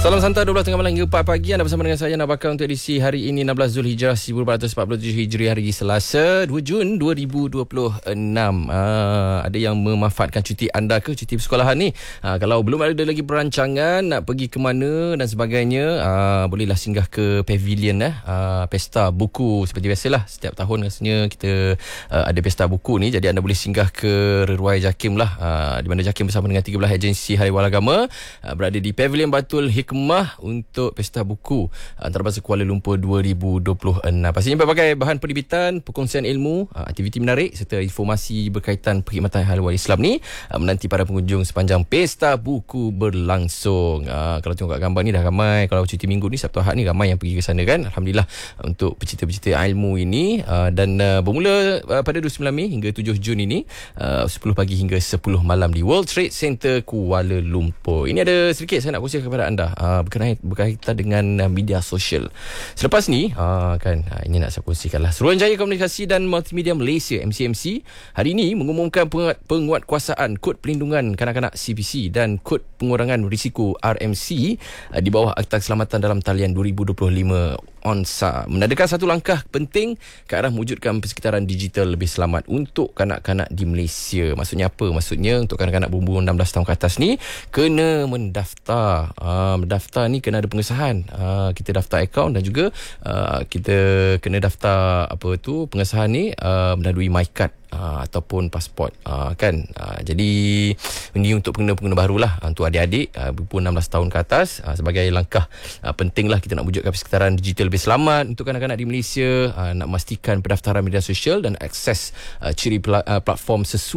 Salam santai 12 tengah malam hingga 4 pagi. Anda bersama dengan saya Nabakar untuk edisi hari ini 16 Zulhijrah 1447 Hijri, hari Selasa 2 Jun 2026. Ada yang memanfaatkan cuti anda ke cuti persekolahan ni? Kalau belum ada lagi perancangan nak pergi ke mana dan sebagainya, bolehlah singgah ke pavilion pesta buku seperti biasalah. Setiap tahun rasanya kita ada pesta buku ni, jadi anda boleh singgah ke Reruai JAKIM lah, di mana JAKIM bersama dengan 13 agensi hariwan agama berada di Pavilion Batul Hikmah untuk pesta buku antarabangsa Kuala Lumpur 2026. Pastinya berbagai bahan penerbitan, perkongsian ilmu, aktiviti menarik serta informasi berkaitan perkhidmatan hariwan Islam ni menanti para pengunjung sepanjang pesta buku berlangsung. Kalau tengok kat gambar ni dah ramai, kalau cuti minggu ni Sabtu Ahad ni ramai yang pergi ke sana kan. Alhamdulillah untuk pecinta-pecinta ilmu ini, dan bermula pada 29 Mei hingga 7 Jun ini, 10 pagi hingga 10 malam di World Trade Center Kuala Lumpur. Ini ada sedikit saya nak kongsikan kepada anda berkaitan dengan media sosial. Selepas ni ini nak saya kongsikan lah. Suruhanjaya Komunikasi dan Multimedia Malaysia MCMC hari ini mengumumkan penguatkuasaan kod perlindungan kanak-kanak CPC dan kod pengurangan risiko RMC di bawah Akta Keselamatan dalam Talian 2025 ONSA, menandakan satu langkah penting ke arah mewujudkan persekitaran digital lebih selamat untuk kanak-kanak di Malaysia. Maksudnya apa? Maksudnya untuk kanak-kanak berumur 16 tahun ke atas ni kena mendaftar. Mendaftar ni kena ada pengesahan. Kita daftar akaun dan juga kita kena daftar pengesahan ni melalui MyCard ataupun pasport kan. Jadi ini untuk pengguna-pengguna barulah, untuk adik-adik berumur 16 tahun ke atas, sebagai langkah pentinglah kita nak wujudkan persekitaran digital lebih selamat untuk kanak-kanak di Malaysia, nak memastikan pendaftaran media sosial dan akses ciri platform sesuai